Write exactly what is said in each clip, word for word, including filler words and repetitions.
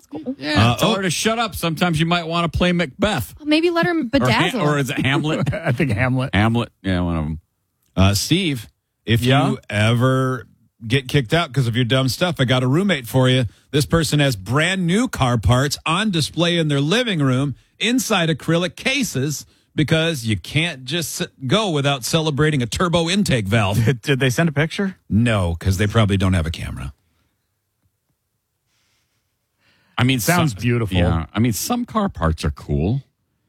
cool. Yeah, Uh, tell oh. her to shut up. Sometimes you might want to play Macbeth. Maybe let her Or, bedazzle. Ha- or is it Hamlet? I think Hamlet. Hamlet? Yeah, one of them. Uh, Steve, if Yeah? you ever get kicked out because of your dumb stuff, I got a roommate for you. This person has brand new car parts on display in their living room inside acrylic cases because you can't just go without celebrating a turbo intake valve. Did, did they send a picture? No, because they probably don't have a camera. I mean, Sounds some- beautiful. Yeah, I mean, some car parts are cool.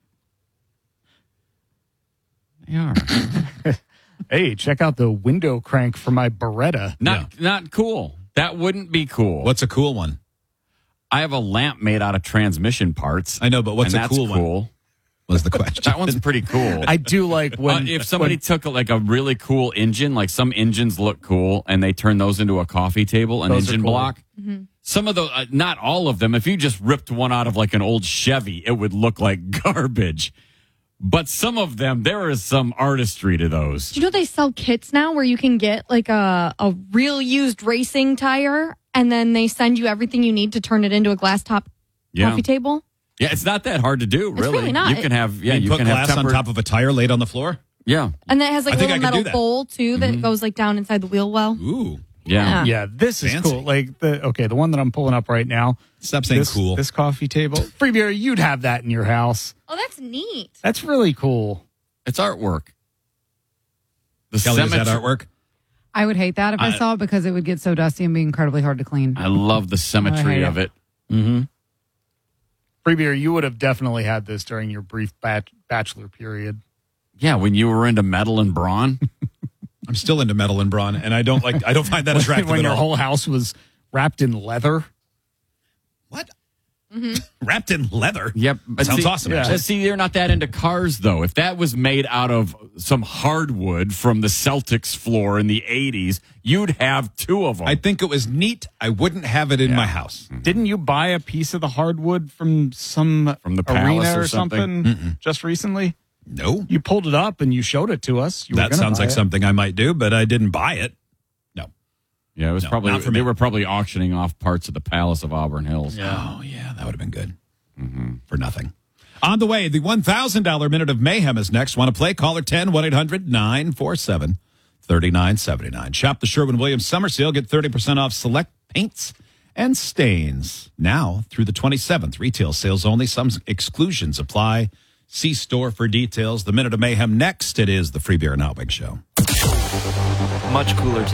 They are Hey, check out the window crank for my Beretta. not not cool. That wouldn't be cool. What's a cool one? I have a lamp made out of transmission parts. I know, but what's and a that's cool one? cool. Was the question. That one's pretty cool. I do like when Uh, if somebody when- took like a really cool engine, like some engines look cool, and they turn those into a coffee table, an Those are engine cool. block. Some of those, uh, not all of them. If you just ripped one out of like an old Chevy, it would look like garbage. But some of them, there is some artistry to those. Do you know they sell kits now where you can get like a, a real used racing tire and then they send you everything you need to turn it into a glass top Yeah. coffee table? Yeah, it's not that hard to do, really. really not. You can have, yeah, you, you put can have glass on tempered- top of a tire laid on the floor? Yeah, And then it has like I a think little I could do metal that. bowl too that goes like down inside the wheel well. Ooh. yeah. yeah, this is Fancy. cool. Like the okay, the one that I'm pulling up right now. Stop saying this, cool. This coffee table, free beer. You'd have that in your house. Oh, that's neat. That's really cool. It's artwork. The Kelly, is that symmetry- artwork? I would hate that if I, I- saw it because it would get so dusty and be incredibly hard to clean. I love the symmetry hate of it. Free beer. You would have definitely had this during your brief bat- bachelor period. Yeah, when you were into metal and brawn. I'm still into metal and brawn, and I don't like. I don't find that attractive when at your all. whole house was wrapped in leather. What? Wrapped in leather? Yep. But Sounds see, awesome, yeah. actually. See, they're not that into cars, though. If that was made out of some hardwood from the Celtics floor in the eighties, you'd have two of them. I think it was neat. I wouldn't have it in my house. Didn't you buy a piece of the hardwood from some From the palace arena or or something, something? just recently? No. You pulled it up and you showed it to us. You were That gonna sounds buy like it. something I might do, but I didn't buy it. No. yeah, it was No, probably, not for they me. were probably auctioning off parts of the Palace of Auburn Hills. Oh, yeah, that would have been good. For nothing. On the way, the one thousand dollars Minute of Mayhem is next. Want to play? Caller ten, one eight hundred nine four seven three nine seven nine. Shop the Sherwin-Williams Summer Sale. Get thirty percent off select paints and stains. Now through the twenty-seventh. Retail sales only. Some exclusions apply. See store for details. The Minute of Mayhem next. It is the Free Beer and Hot Wings Show. Much cooler